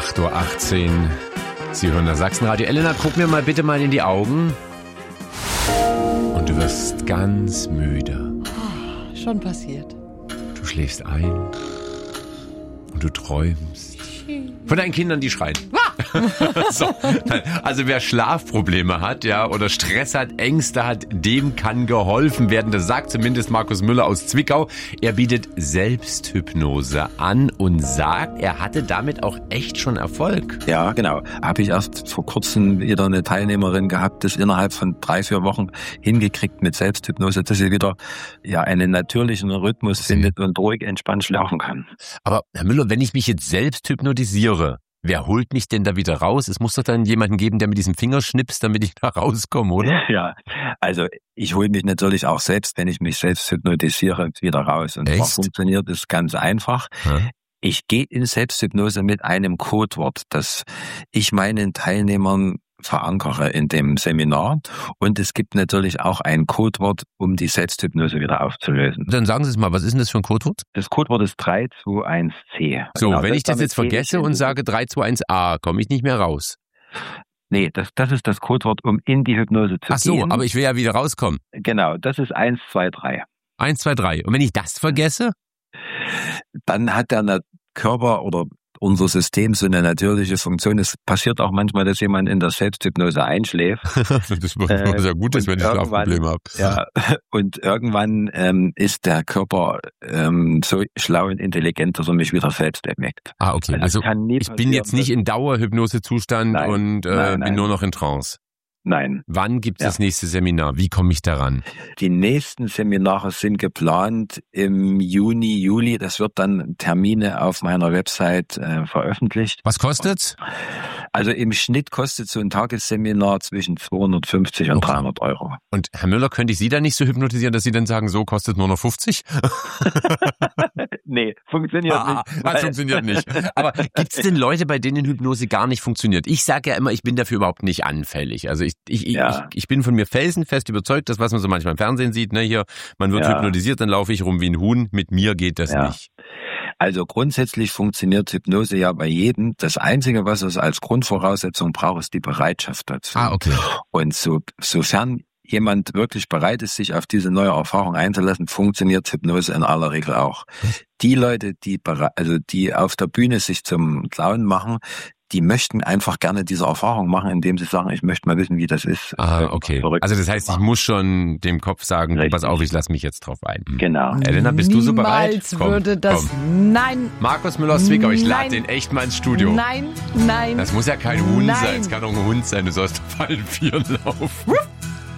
8:18 Uhr. Sie hören das Sachsenradio. Elena, guck mir bitte mal in die Augen. Und du wirst ganz müde. Schon passiert. Du schläfst ein und du träumst von deinen Kindern, die schreien. So, also wer Schlafprobleme hat, ja, oder Stress hat, Ängste hat, dem kann geholfen werden. Das sagt zumindest Markus Müller aus Zwickau. Er bietet Selbsthypnose an und sagt, er hatte damit auch echt schon Erfolg. Ja, genau. Habe ich erst vor kurzem wieder eine Teilnehmerin gehabt, das innerhalb von 3-4 Wochen hingekriegt mit Selbsthypnose, dass sie wieder einen natürlichen Rhythmus findet und ruhig entspannt schlafen kann. Aber Herr Müller, wenn ich mich jetzt selbst hypnotisiere, wer holt mich denn da wieder raus? Es muss doch dann jemanden geben, der mit diesem Finger schnipst, damit ich da rauskomme, oder? Ja, also ich hole mich natürlich auch selbst, wenn ich mich selbst hypnotisiere, wieder raus. Und zwar funktioniert es ganz einfach. Hm? Ich gehe in Selbsthypnose mit einem Codewort, das ich meinen Teilnehmern verankere in dem Seminar. Und es gibt natürlich auch ein Codewort, um die Selbsthypnose wieder aufzulösen. Dann sagen Sie es mal, was ist denn das für ein Codewort? Das Codewort ist 321C. So, genau, wenn ich das jetzt vergesse und sage 321A, komme ich nicht mehr raus. Nee, das ist das Codewort, um in die Hypnose zu gehen. Ach so, aber ich will ja wieder rauskommen. Genau, das ist 123. 123. Und wenn ich das vergesse? Dann hat der Körper oder unser System so eine natürliche Funktion. Es passiert auch manchmal, dass jemand in der Selbsthypnose einschläft. Das ist sehr gut, wenn ich Schlafprobleme habe. Ja, und irgendwann ist der Körper so schlau und intelligent, dass er mich wieder selbst erweckt. Ah, okay. Also ich bin jetzt nicht in Dauerhypnosezustand und bin nur noch in Trance. Nein. Wann gibt es das nächste Seminar? Wie komme ich daran? Die nächsten Seminare sind geplant im Juni, Juli. Das wird dann Termine auf meiner Website veröffentlicht. Was kostet's? Also im Schnitt kostet so ein Tagesseminar zwischen 250 und 300 Euro. Und Herr Müller, könnte ich Sie da nicht so hypnotisieren, dass Sie dann sagen, so kostet nur noch 50? Nee, funktioniert nicht. Das funktioniert nicht. Aber gibt's denn Leute, bei denen Hypnose gar nicht funktioniert? Ich sage ja immer, ich bin dafür überhaupt nicht anfällig. Also ich bin von mir felsenfest überzeugt, dass was man so manchmal im Fernsehen sieht, ne, hier, man wird hypnotisiert, dann laufe ich rum wie ein Huhn. Mit mir geht das nicht. Also grundsätzlich funktioniert Hypnose ja bei jedem. Das Einzige, was es als Grundvoraussetzung braucht, ist die Bereitschaft dazu. Ah, okay. Und sofern jemand wirklich bereit ist, sich auf diese neue Erfahrung einzulassen, funktioniert Hypnose in aller Regel auch. Die Leute, die auf der Bühne sich zum Clown machen, die möchten einfach gerne diese Erfahrung machen, indem sie sagen, ich möchte mal wissen, wie das ist. Ah, okay. Also das heißt, ich muss schon dem Kopf sagen, pass auf, ich lass mich jetzt drauf ein. Genau. Elena, bist du so bereit? Niemals würde das... Nein. Markus Müller aus Zwickau, ich lade den echt mal ins Studio. Nein. Das muss ja kein Huhn sein, es kann doch ein Hund sein, du sollst auf allen Vieren laufen.